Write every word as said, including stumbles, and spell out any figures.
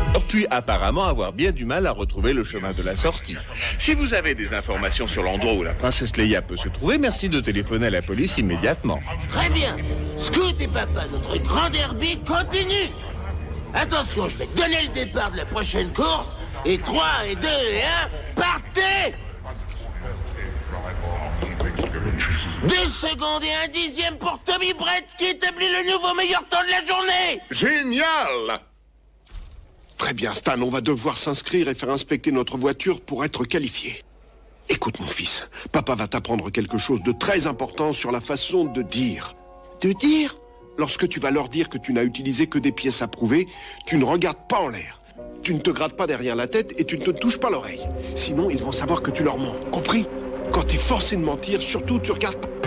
puis apparemment avoir bien du mal à retrouver le chemin de la sortie. Si vous avez des informations sur l'endroit où la princesse Leia peut se trouver, merci de téléphoner à la police immédiatement. Très bien. Scoot et Papa, notre grand derby continue. Attention, je vais donner le départ de la prochaine course. Et trois, et deux, et un, partez! Deux secondes et un dixième pour Tommy Brett, qui établit le nouveau meilleur temps de la journée. Génial! Très bien, Stan, on va devoir s'inscrire et faire inspecter notre voiture pour être qualifié. Écoute, mon fils, papa va t'apprendre quelque chose de très important sur la façon de dire. De dire? Lorsque tu vas leur dire que tu n'as utilisé que des pièces approuvées, tu ne regardes pas en l'air. Tu ne te grattes pas derrière la tête et tu ne te touches pas l'oreille. Sinon, ils vont savoir que tu leur mens. Compris? Quand t'es forcé de mentir, surtout, tu regardes pas...